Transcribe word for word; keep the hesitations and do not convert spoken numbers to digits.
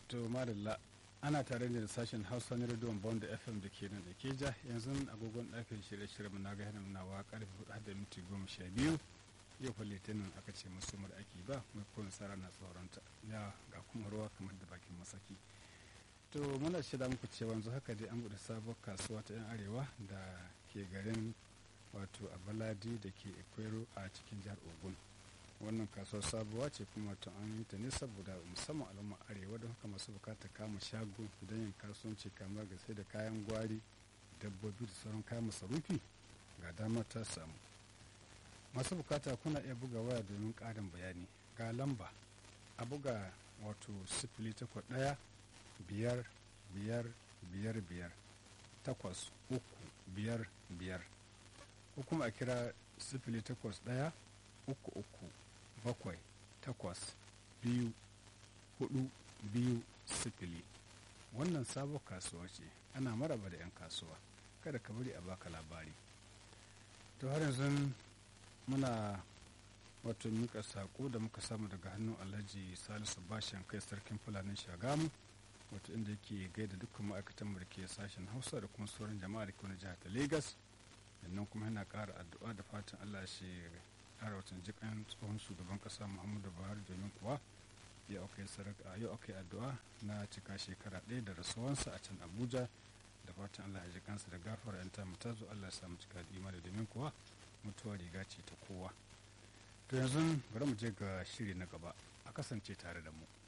to madalla ana tare ne da sashen hausa na rediyon bond f m da ke nan da ke ja yanzu agogon ɗakin shirye-shirye na ga hannun nawa karfe hudu da minti goma sha biyu yau fa litinin aka ce musu mara ake ba mai kuma tsara na tsoronta ya ga kuma ruwa kamar da bakin masaki to muna shida muku cewa yanzu haka dai an buɗe sabuwar kasuwa ta yan arewa da ke garin wato a baladi da ke ekwero a cikin jihar ogun wannan kasuwar sabuwa ce kuma wato an yi ta ne saboda musamman al'umma arewa don haka masu bukata kama shago don yin kasuwanci kamar ga sai da kayan gwari dabbobi da sauran kayan masarufi ga dama ta samu masu bukata kuna iya buga waya domin ƙarin bayani ga lamba a buga wato sifili takwas ɗaya biyar biyar biyar biyar takwas uku biyar biyar ko kuma a kira sifili takwas ɗaya uku uku bakwai takwas biyu hudu biyu sifili wannan sabon kasuwa ce ana maraba da 'yan kasuwa kada ka bari a baka labari to har yanzu muna wato mika sako da muka samu daga hannun alhaji salisu bashin kai sarkin fulanin shagamu wato inda yake gaida dukkan ma'aikatan da ke sashen hausa da kuma sauran jama'a da ke wani jihar ta lagos sannan kuma yana ƙara addu'a da fatan allah shi ƙara watan jikan tsohon shugaban ƙasa muhammadu buhari domin kuwa yau aka yi addu'a na cika shekara ɗaya da rasuwansa a can abuja da fatan allah ya ji kansa da gafara yan tamu ta zo allah ya samu cika da imani domin kuwa mutuwa riga ce ta kowa to yanzu bari mu je ga shiri na gaba a kasance tare da mu